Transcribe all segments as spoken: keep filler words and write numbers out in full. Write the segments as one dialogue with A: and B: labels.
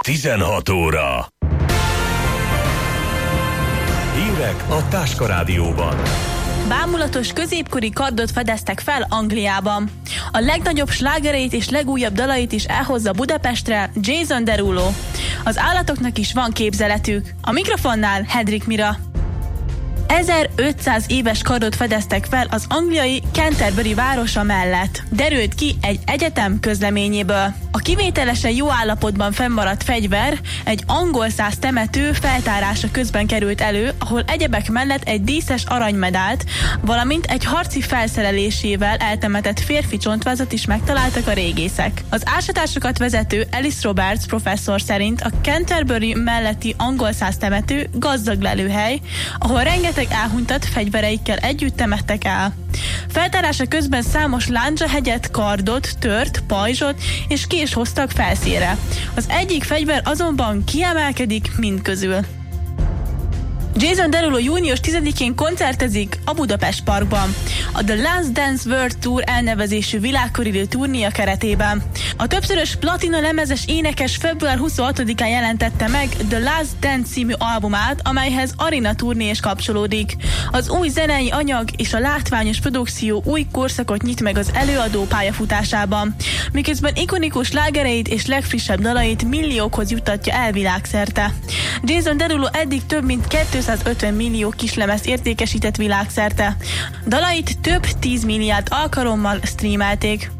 A: tizenhat óra. Hírek a Táska Rádióban.
B: Bámulatos középkori kardot fedeztek fel Angliában. A legnagyobb slágereit és legújabb dalait is elhozza Budapestre Jason Derulo. Az állatoknak is van képzeletük. A mikrofonnál Hedrik Mira. ezerötszáz éves kardot fedeztek fel az angliai Canterbury városa mellett. Derült ki egy egyetem közleményéből. A kivételesen jó állapotban fennmaradt fegyver egy angol száz temető feltárása közben került elő, ahol egyebek mellett egy díszes aranymedált, valamint egy harci felszerelésével eltemetett férfi csontvázat is megtaláltak a régészek. Az ásatásokat vezető Alice Roberts professzor szerint a Canterbury melletti angol száz temető gazdag lelőhely, ahol rengeteg elhunytat fegyvereikkel együtt temettek el. Feltárása közben számos lándzsahegyet, kardot, tört, pajzsot és kést hoztak felszínre. Az egyik fegyver azonban kiemelkedik mindközül. Jason Derulo június tizedikén koncertezik a Budapest Parkban, a The Last Dance World Tour elnevezésű világkörüli turnéja keretében. A többszörös platina lemezes énekes február huszonhatodikán jelentette meg The Last Dance című albumát, amelyhez arena turné is kapcsolódik. Az új zenei anyag és a látványos produkció új korszakot nyit meg az előadó pályafutásában, miközben ikonikus slágereit és legfrissebb dalait milliókhoz juttatja el világszerte. Jason Derulo eddig több mint kétszázötven millió kislemezt értékesített világszerte. Dalait több tíz milliárd alkalommal streamelték.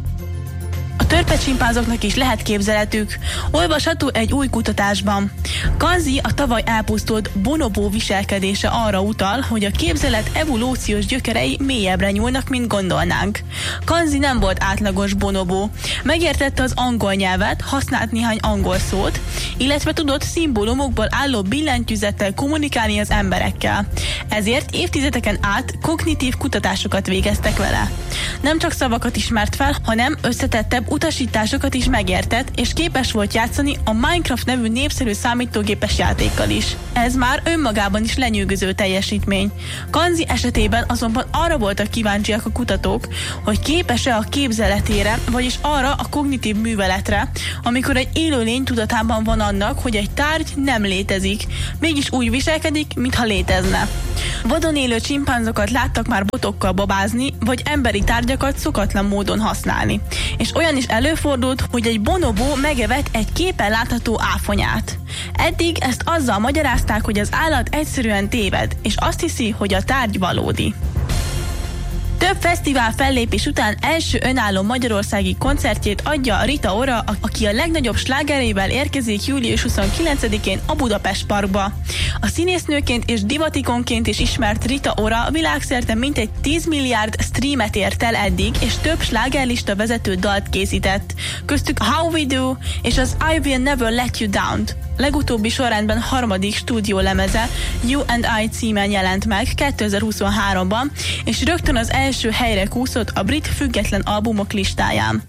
B: A törpecsimpánzoknak is lehet képzeletük. Olvasható egy új kutatásban. Kanzi, a tavaly elpusztult bonobó viselkedése arra utal, hogy a képzelet evolúciós gyökerei mélyebbre nyúlnak, mint gondolnánk. Kanzi nem volt átlagos bonobó. Megértette az angol nyelvet, használt néhány angol szót, illetve tudott szimbólumokból álló billentyűzettel kommunikálni az emberekkel. Ezért évtizedeken át kognitív kutatásokat végeztek vele. Nem csak szavakat ismert fel, hanem összetettebb utasításokat is megértett, és képes volt játszani a Minecraft nevű népszerű számítógépes játékkal is. Ez már önmagában is lenyűgöző teljesítmény. Kanzi esetében azonban arra voltak kíváncsiak a kutatók, hogy képes-e a képzeletére, vagyis arra a kognitív műveletre, amikor egy élőlény tudatában van annak, hogy egy tárgy nem létezik, mégis úgy viselkedik, mintha létezne. Vadon élő csimpánzokat láttak már botokkal babázni, vagy emberi tárgyakat szokatlan módon használni. És olyan is előfordult, hogy egy bonobó megevett egy képen látható áfonyát. Eddig ezt azzal magyarázták, hogy az állat egyszerűen téved, és azt hiszi, hogy a tárgy valódi. Több fesztivál fellépés után első önálló magyarországi koncertjét adja Rita Ora, aki a legnagyobb slágerével érkezik július huszonkilencedikén a Budapest Parkba. A színésznőként és divatikonként is ismert Rita Ora világszerte mintegy tíz milliárd streamet ért el eddig, és több slágerlista vezető dalt készített. Köztük a How We Do és az I Will Never Let You Down. Legutóbbi sorrendben harmadik stúdiólemeze You and I címen jelent meg kétezer-huszonháromban, és rögtön az első helyre kúszott a brit független albumok listáján.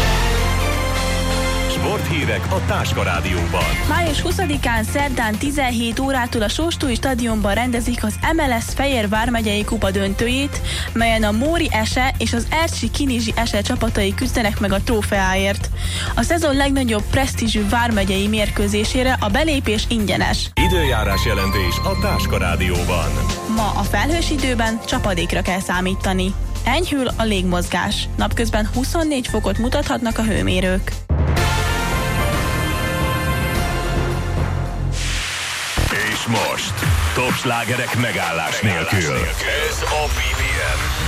A: Sporthírek a Táska Rádióban.
B: május huszadikán szerdán tizenhét órától a Sóstúi stadionban rendezik az em el es Fejér vármegyei kupa döntőjét, melyen a Móri Ese és az Ercsi Kinizsi Ese csapatai küzdenek meg a trófeáért. A szezon legnagyobb presztízsű vármegyei mérkőzésére a belépés ingyenes.
A: Időjárás jelentés a Táska Rádióban.
B: Ma a felhős időben csapadékra kell számítani. Enyhül a légmozgás. Napközben huszonnégy fokot mutathatnak a hőmérők.
A: És most top slágerek megállás nélkül. Ez a bé bé em.